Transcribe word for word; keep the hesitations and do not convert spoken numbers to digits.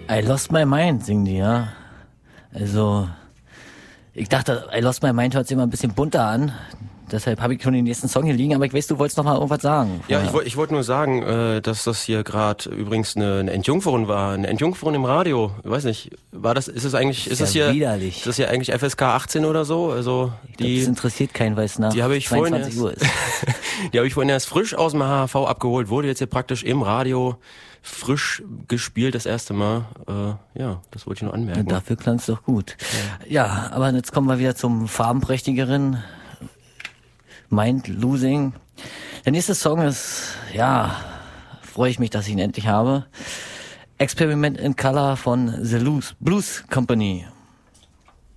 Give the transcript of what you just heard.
I Lost My Mind singen die, ja. Also, ich dachte, I Lost My Mind hört sich immer ein bisschen bunter an. Deshalb habe ich schon den nächsten Song hier liegen, aber ich weiß, du wolltest noch mal irgendwas sagen. Ja, ich wollte ich wollte nur sagen, äh, dass das hier gerade übrigens eine, eine Entjungferung war, eine Entjungferung im Radio. Ich weiß nicht, war das, ist es eigentlich, ist, ist das ja hier, widerlich. ist das hier eigentlich F S K achtzehn oder so? Also ich die, glaub, das interessiert keinen, weil es nach die habe ich vorhin zweiundzwanzig Uhr ist. Die habe ich vorhin erst frisch aus dem H H V abgeholt, wurde jetzt hier praktisch im Radio frisch gespielt das erste Mal. Äh, ja, das wollte ich nur anmerken. Ja, dafür klang es doch gut. Ja. ja, aber jetzt kommen wir wieder zum farbenprächtigeren Mind Losing. Der nächste Song ist, ja, freue ich mich, dass ich ihn endlich habe. Experiment in Color von The Blues Company.